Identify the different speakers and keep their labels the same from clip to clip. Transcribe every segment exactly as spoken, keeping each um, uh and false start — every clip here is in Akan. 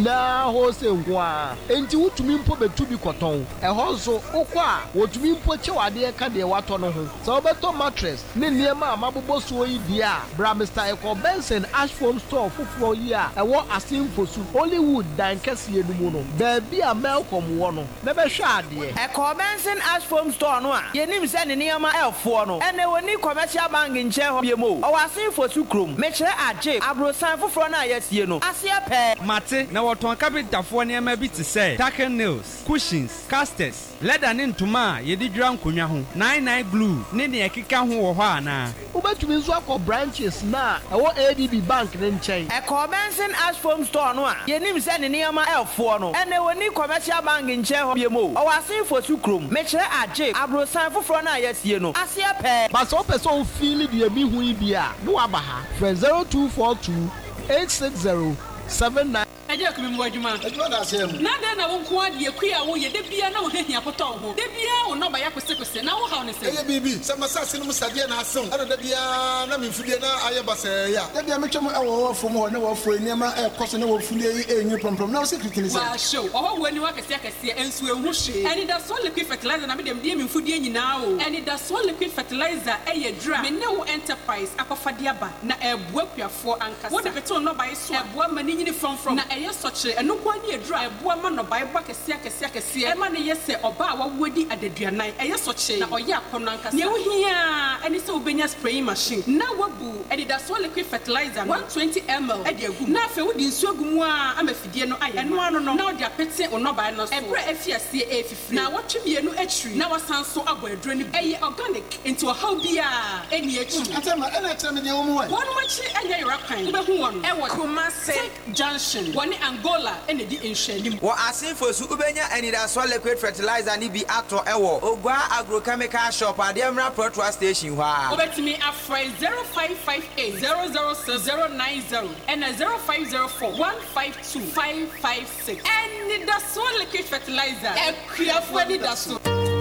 Speaker 1: nyina ho se nkoa enti wutumi mpo betubi koton eho so ukwa wotumi mpo chewade ka de wato no ho so beto mattress ne niema amabobo so yi dia bra Mister Eko Benson Ash Foam Store fufuro yi a ewo asimfosu Hollywood dan kese enumu no ba bi a Malcolm wo no na be hwa ade
Speaker 2: Eko Benson Ash Foam Store no a yenim se ne niema elfo no ene woni commercial bank nche ho biemo o asimfosu krom me kire aje abrosan fufuro na yasie no ase pe
Speaker 3: mate na woton kapitafo niema bi te say tackle nails cushions casters leather ne ntoma ye di dura nkonwa ho nine nine glue ne ne ekeka ho wo ho ana
Speaker 1: ubetumi nso akọ branches na ewo A D B bank ne nchen
Speaker 2: Eko Benson Ash Foam Store no a yenim se ne niema elfo no ene woni commercial bank nche ho biemo o asimfosu krom me kire aje abrosan fufuro na yasie no ase pe
Speaker 1: ba so person feel the emi hu bia no abaha from zero two four two eight six zero seven nine
Speaker 4: Eje ko mi mo adwuma.
Speaker 5: Adwuma na asem.
Speaker 4: Na de na wo nko ade akua wo ye de bia na wo hehia potɔ ho. De bia wo no ba ya kwese kwese na wo ha wo ne se.
Speaker 5: Eye bibi, se masase no musade na asem. Ada de bia na me mfudie na aye basa ya. De bia metwem awo wo fom ho na wo fro niema e koso na wo fulie yi enyu promprom na wo secretly se.
Speaker 4: Wa show. Oho wo ni wa kese akese ensu ehu hwe. Eni da so liquid fertilizer na me dem de me mfudie nyina o. Eni da so liquid fertilizer eye dra. Me ne wo enterprise akofade aba na ebua kuafo ankasa. Wo de beto no ba iso. Ebua mani nyini from from na eye soche eno kwa ni edra ebua ma no ba eba kese akese akese. E ma ne yese oba wa wodi adeduanan eye soche na oye akono ankasa. Ne wo hia eni se obenya spraying machine. Na wabu eni da so liquid fertilizer one hundred twenty milliliters ede agum. Na afa wodi nsu agum a amafidie no aye. Eno ano no na odi apete ono ba no so. Ebra afiase e fifiri. Na watwebie no atri na wasanso abo edro ni eye organic into how bia eni atri.
Speaker 5: Atema ena kire me ne wo mu wa.
Speaker 4: Wonu machi enya yora kwan. Ubehu wono. E wo Kumasi Junction. Woni Angola ene di enhwanim.
Speaker 2: Wo asimfosu ubenya anida so liquid fertilizer ni bi ato ewo Ogwa agrochemical shop Ademra Protra station hwa.
Speaker 4: Obetimi afra zero five five eight zero zero six zero nine zero and zero five zero four one five two five five six. Anida so liquid fertilizer. E kuafo anida so.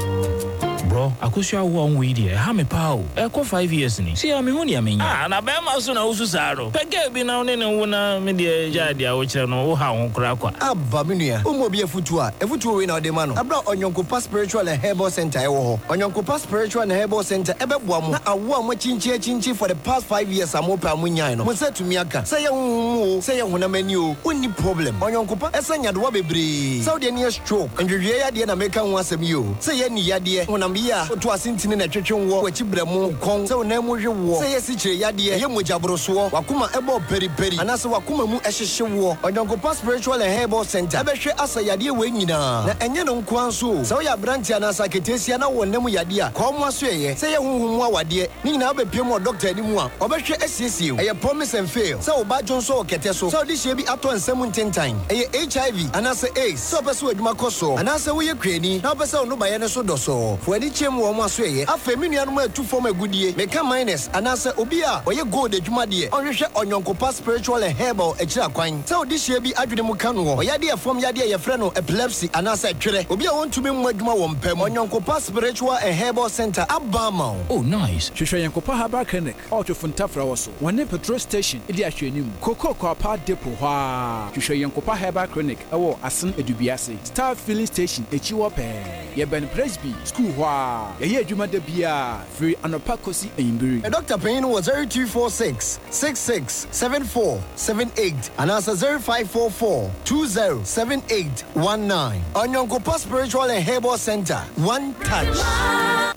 Speaker 6: Bro, akusha wo onwe ide ha me pa o. E ko five years ni. Si am hu ni amenya. Ah, na be ma so na usu saro. Pege bi na one ne wo na me de ja dia wo kire no wo ha won kra kwa.
Speaker 7: Abba menua, umo bi efutu a. Efutu we na ode ma no. Abra Onyonkopa Spiritual and Herbal Center e wo ho. Onyonkopa Spiritual and Herbal Center e beboa mo. Na awo mo chinchi chinchi for the past five years amopa mo nyan no. Mo se tumi aka. Se ye hu se ye hu na mani o. Onni problem. Onyonkopa esanya do wa bebre. Se ode ne stroke. Ndwedwe ya de na meka ho asem yo. Se ye ni yade. Honam ya to asintini na twetwe wo wachibrɛ mu kon sɛ wona mu hwe wo sɛ yesi kyire yade ye mogyabrɔso wakoma ɛbɔ periperi anase wakoma mu ɛhyehye wo Onyonkopa Spiritual and Herbal Center ɛbɛhwɛ asa yade we nyina na ɛnyɛ no nko anso sɛ wo ya branch anasa ketesia na wona mu yade a kɔ mo aso ɛyɛ sɛ ye honhom awade ni nyina obepiem wo doctor ani mu a ɔbɛhwɛ asiesie ɛyɛ promise and fail sɛ wo ba jonso okete so sɛ odi hye bi ato nsɛm ntentan ɛyɛ H I V anase AIDS sɛ ɔpɛsɛ adwuma kɔ so anase wo ye krani na ɔpɛsɛ wo no ba ye ne so dɔ so fo ani kyem wo mo aso ɛyɛ afa me nuanom atu fom agudie meka minus anase obi a ɔyɛ gold adwuma de ɔhwehwɛ Onyonkopa Spiritual and Herbal akira kwan sɛ odi hye bi adwene mu ka no ɔyade afom yade a yɛfrɛ no epilepsy anase twere obi a wontumi mu adwuma wɔ mpam Onyonkopa Spiritual and Herbal Center abama.
Speaker 6: Oh nice.
Speaker 8: Hwehwɛ Onyonkopa Herbal Clinic Autofunta Frawoso one petrol station idi ahwenim Koko Kwapa Depot hwa hwehwɛ Onyonkopa Herbal Clinic ɛwɔ Asen Edubiase Star Filling Station echiwo pɛ yɛbɛn Presby School hwa yɛyɛ adwuma da bia free anopa kosi enbiri.
Speaker 7: Doctor Payne was zero two four six six six seven four seven eight and answer zero five four four two zero seven eight one nine. Onyonkopa Spiritual and Herbal Center. One touch.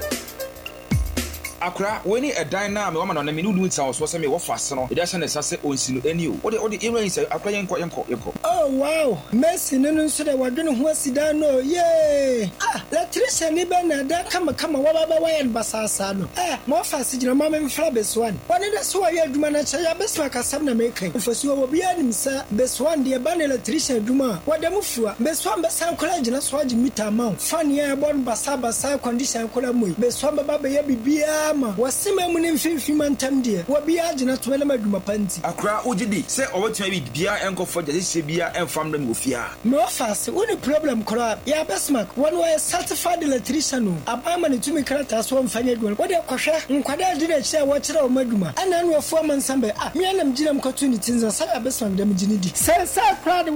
Speaker 9: Akra weni edan na me wama na me nudu ntia so se me wo fase no e da se ne sase onsinu ani o ode ode ewran se akra yenko yenko yenko.
Speaker 10: Oh wow, Messi no nso de wadwene ho asida no yeah. Ah, electrician ni be na da kama kama wa baba wa yen basasa no. Eh, mo fase gina ma me mfra beswan. Woni da so wa ye adwuma na cha ya beswa kasam na me kan. Mfasi wo bi anim sa beswan de ba na electrician adwuma. Wa da mfua beswan besan kola gina so agi meter amount. Fan ya bon basa basa condition kola moy. Beswan baba be ya bibia wasema mu ne mfimfim antam de wo bia agina to bele maduma panti
Speaker 9: akra ogidi se obetuma bi bia enkofo de se bia enfam na ofia
Speaker 10: no fast woni problem kora ya besmark one way certified electrician no abama ne tumi karata so mfanya dwon wo de kohwe nkwada de de kire wo kire o maduma ana no afo mansambe ah me anam ginam kotu ni tinza sa besmark dem gini di se se akra